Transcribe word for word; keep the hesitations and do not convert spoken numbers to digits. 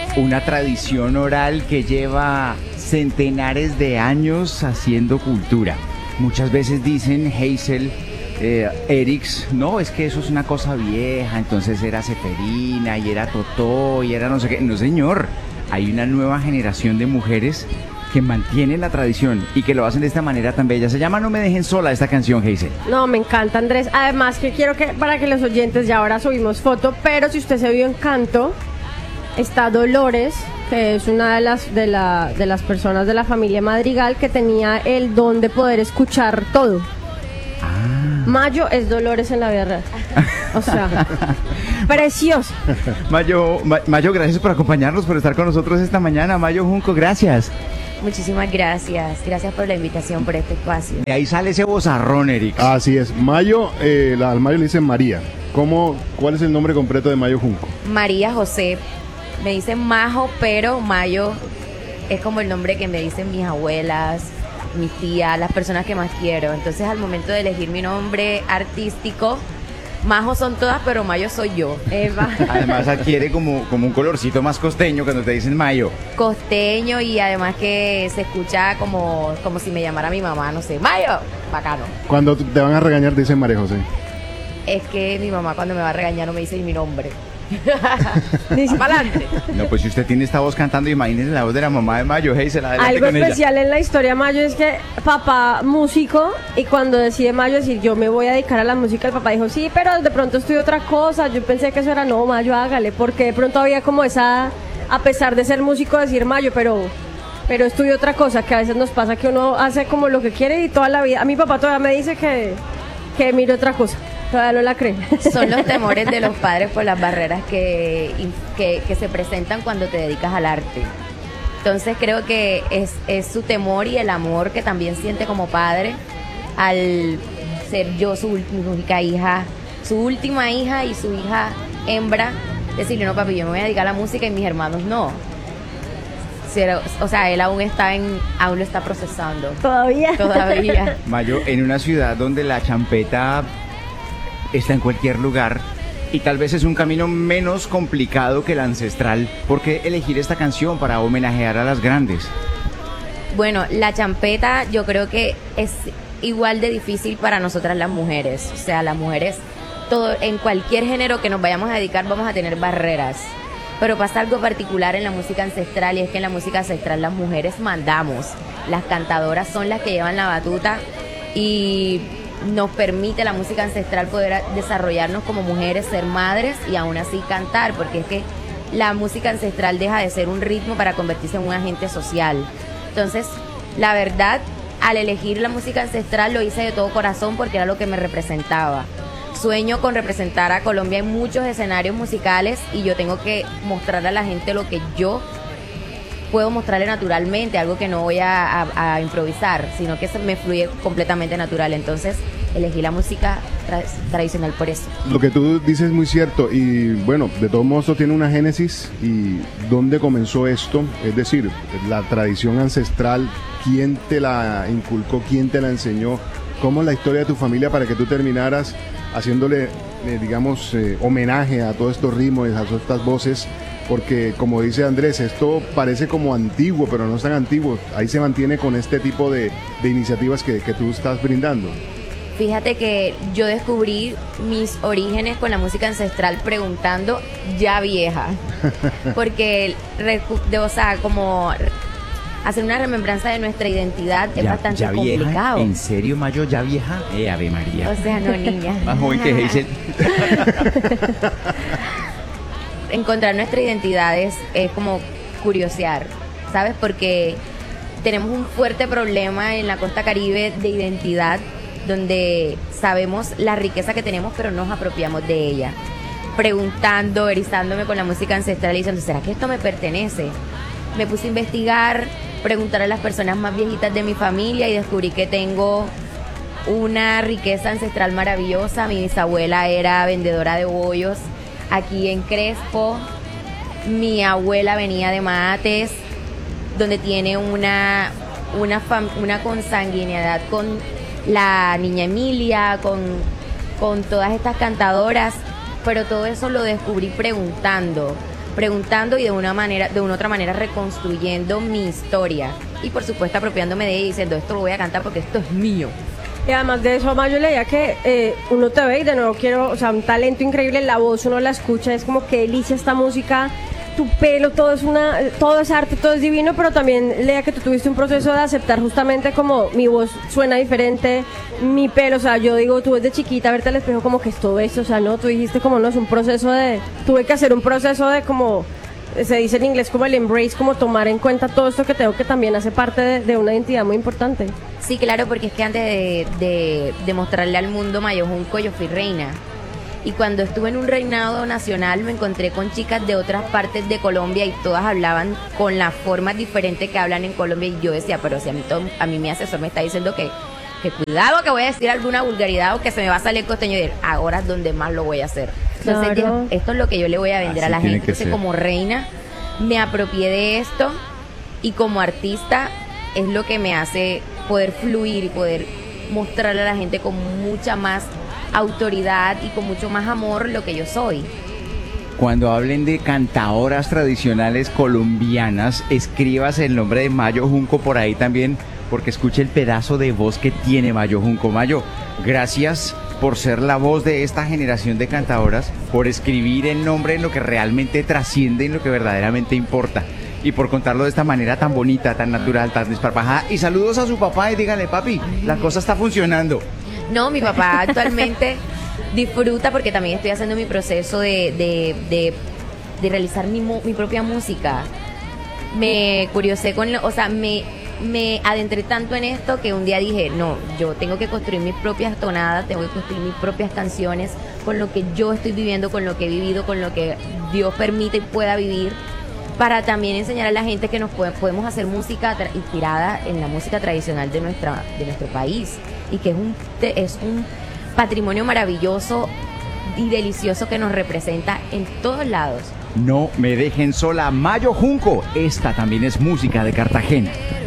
una tradición oral que lleva centenares de años haciendo cultura. Muchas veces dicen, Hazel, eh, Erix, no, es que eso es una cosa vieja, entonces era Ceferina y era Totó y era no sé qué. No, señor, hay una nueva generación de mujeres que mantienen la tradición y que lo hacen de esta manera tan bella. Se llama No me dejen sola esta canción, Hazel. No, me encanta, Andrés. Además que quiero que, para que los oyentes, ya ahora subimos foto, pero si usted se vio Encanto, está Dolores, que es una de las, de, la, de las personas de la familia Madrigal que tenía el don de poder escuchar todo. Ah. Mayo es Dolores en la vida real. O sea, precioso. Mayo, Ma- Mayo, gracias por acompañarnos, por estar con nosotros esta mañana. Mayo Junco, gracias. Muchísimas gracias, gracias por la invitación, por este espacio. De ahí sale ese vozarrón, Erix. Así es. Mayo, eh, la, al Mayo le dicen María. ¿Cómo, ¿Cuál es el nombre completo de Mayo Junco? María José, me dicen Majo, pero Mayo es como el nombre que me dicen mis abuelas, mis tías, las personas que más quiero. Entonces al momento de elegir mi nombre artístico, Majo son todas, pero Mayo soy yo. Eva. Además adquiere como, como un colorcito más costeño cuando te dicen Mayo. Costeño, y además que se escucha como, como si me llamara mi mamá, no sé, Mayo, bacano. Cuando te van a regañar te dicen María José. Es que mi mamá cuando me va a regañar no me dice mi nombre. Dice para adelante. No, pues si usted tiene esta voz cantando, imagínese la voz de la mamá de Mayo, Hazel, adelante Algo con especial ella. en la historia de Mayo es que papá músico, y cuando decide Mayo decir yo me voy a dedicar a la música, el papá dijo sí, pero de pronto estudié otra cosa. Yo pensé que eso era no, Mayo, hágale, porque de pronto había como esa, a pesar de ser músico, decir Mayo, pero pero estudié otra cosa, que a veces nos pasa que uno hace como lo que quiere y toda la vida. A mi papá todavía me dice que, que mire otra cosa. Todavía no la cree. Son los temores de los padres por las barreras que, que, que se presentan cuando te dedicas al arte. Entonces creo que es, es su temor y el amor que también siente como padre al ser yo su única hija, su última hija y su hija hembra. Decirle, no papi, yo me voy a dedicar a la música y mis hermanos no. Pero, o sea, él aún está en, aún lo está procesando. Todavía. Todavía. Mayo, en una ciudad donde la champeta está en cualquier lugar y tal vez es un camino menos complicado que el ancestral, ¿por qué elegir esta canción para homenajear a las grandes? Bueno, la champeta yo creo que es igual de difícil para nosotras las mujeres. O sea, las mujeres, todo, en cualquier género que nos vayamos a dedicar vamos a tener barreras. Pero pasa algo particular en la música ancestral, y es que en la música ancestral las mujeres mandamos. Las cantadoras son las que llevan la batuta y nos permite la música ancestral poder desarrollarnos como mujeres, ser madres y aún así cantar, porque es que la música ancestral deja de ser un ritmo para convertirse en un agente social. Entonces, la verdad, al elegir la música ancestral lo hice de todo corazón porque era lo que me representaba. Sueño con representar a Colombia en muchos escenarios musicales y yo tengo que mostrarle a la gente lo que yo puedo mostrarle naturalmente, algo que no voy a, a, a improvisar, sino que se me fluye completamente natural. Entonces elegí la música tra- tradicional por eso. Lo que tú dices es muy cierto y bueno, de todos modos esto tiene una génesis. ¿Y dónde comenzó esto? Es decir, la tradición ancestral, ¿quién te la inculcó? ¿Quién te la enseñó? ¿Cómo es la historia de tu familia para que tú terminaras haciéndole, eh, digamos, eh, homenaje a todos estos ritmos, a todas estas voces? Porque como dice Andrés, esto parece como antiguo, pero no es tan antiguo. Ahí se mantiene con este tipo de, de iniciativas que, que tú estás brindando. Fíjate que yo descubrí mis orígenes con la música ancestral preguntando ya vieja. Porque, o sea, como hacer una remembranza de nuestra identidad es ya, bastante ya vieja, complicado. ¿En serio, Mayo, ya vieja? Eh, Ave María. O sea, no, niña. Más joven que Hazel. Encontrar nuestra identidad es, es como curiosear, ¿sabes? Porque tenemos un fuerte problema en la costa caribe de identidad, donde sabemos la riqueza que tenemos, pero no nos apropiamos de ella. Preguntando, erizándome con la música ancestral y diciendo, ¿será que esto me pertenece? Me puse a investigar, preguntar a las personas más viejitas de mi familia y descubrí que tengo una riqueza ancestral maravillosa. Mi bisabuela era vendedora de bollos aquí en Crespo. Mi abuela venía de Mates, donde tiene una, una, fam- una consanguinidad con la niña Emilia, con, con todas estas cantadoras, pero todo eso lo descubrí preguntando. preguntando y de una manera, de una otra manera reconstruyendo mi historia. Y por supuesto apropiándome de ella y diciendo, esto lo voy a cantar porque esto es mío. Y además de eso, Mayo, leía que eh, uno te ve y de nuevo quiero, o sea, un talento increíble, la voz uno la escucha, es como que delicia esta música, tu pelo, todo es una, todo es arte, todo es divino, pero también leía que tú tuviste un proceso de aceptar justamente como mi voz suena diferente, mi pelo, o sea, yo digo, tú desde chiquita verte al espejo como que es todo esto, o sea, no, tú dijiste como no, es un proceso de, tuve que hacer un proceso de como, se dice en inglés como el embrace, como tomar en cuenta todo esto que tengo que también hace parte de, de una identidad muy importante. Sí, claro, porque es que antes de, de, de mostrarle al mundo Mayo Junco, yo fui reina. Y cuando estuve en un reinado nacional me encontré con chicas de otras partes de Colombia y todas hablaban con las formas diferentes que hablan en Colombia. Y yo decía, pero si a mí, todo, a mí mi asesor me está diciendo que, que cuidado que voy a decir alguna vulgaridad o que se me va a salir costeño. Y ahora es donde más lo voy a hacer. Entonces Claro. yo, esto es lo que yo le voy a vender Así a la tiene gente. que Entonces ser. como reina me apropié de esto y como artista es lo que me hace poder fluir y poder mostrarle a la gente con mucha más autoridad y con mucho más amor lo que yo soy. Cuando hablen de cantadoras tradicionales colombianas, escribas el nombre de Mayo Junco por ahí también, porque escuche el pedazo de voz que tiene Mayo Junco. Mayo, gracias por ser la voz de esta generación de cantadoras, por escribir el nombre en lo que realmente trasciende, en lo que verdaderamente importa, y por contarlo de esta manera tan bonita, tan natural, tan desparpajada. Y saludos a su papá y díganle, papi, la cosa está funcionando. No, mi papá actualmente disfruta porque también estoy haciendo mi proceso de, de, de, de realizar mi, mu- mi propia música. Me curiosé con, lo- o sea, me, me adentré tanto en esto que un día dije, no, yo tengo que construir mis propias tonadas, tengo que construir mis propias canciones con lo que yo estoy viviendo, con lo que he vivido, con lo que Dios permite y pueda vivir, para también enseñar a la gente que nos puede- podemos hacer música tra- inspirada en la música tradicional de nuestra de nuestro país y que es un te- es un patrimonio maravilloso y delicioso que nos representa en todos lados. No me dejen sola, Mayo Junco. Esta también es música de Cartagena.